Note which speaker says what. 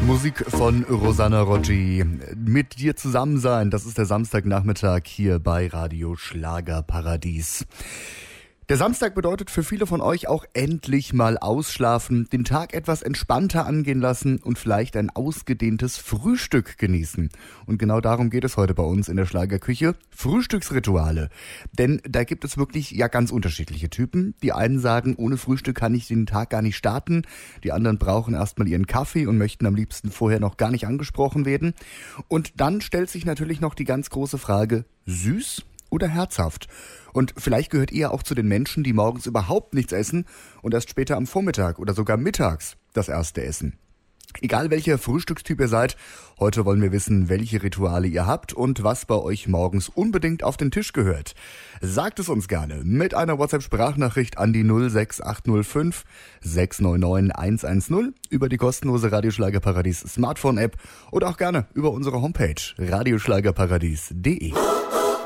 Speaker 1: Musik von Rosanna Roggi. Mit dir zusammen sein, das ist der Samstagnachmittag hier bei Radio Schlagerparadies. Der Samstag bedeutet für viele von euch auch endlich mal ausschlafen, den Tag etwas entspannter angehen lassen und vielleicht ein ausgedehntes Frühstück genießen. Und genau darum geht es heute bei uns in der Schlagerküche. Frühstücksrituale. Denn da gibt es wirklich ganz unterschiedliche Typen. Die einen sagen, ohne Frühstück kann ich den Tag gar nicht starten. Die anderen brauchen erstmal ihren Kaffee und möchten am liebsten vorher noch gar nicht angesprochen werden. Und dann stellt sich natürlich noch die ganz große Frage, süß oder herzhaft? Und vielleicht gehört ihr auch zu den Menschen, die morgens überhaupt nichts essen und erst später am Vormittag oder sogar mittags das erste essen. Egal welcher Frühstückstyp ihr seid, heute wollen wir wissen, welche Rituale ihr habt und was bei euch morgens unbedingt auf den Tisch gehört. Sagt es uns gerne mit einer WhatsApp-Sprachnachricht an die 06805 699 110 über die kostenlose Radio Schlagerparadies Smartphone-App oder auch gerne über unsere Homepage radioschlagerparadies.de.